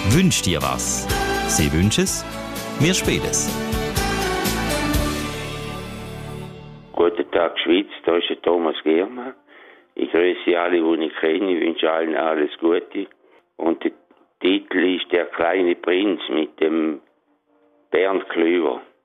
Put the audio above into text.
Wünsch dir was. Sie wünschen es, wir spielen es. Guten Tag Schweiz, da ist der Thomas Giermann. Ich grüße alle, die ich kenne, ich wünsche allen alles Gute. Und der Titel ist «Der kleine Prinz» mit dem Bernd Klüver.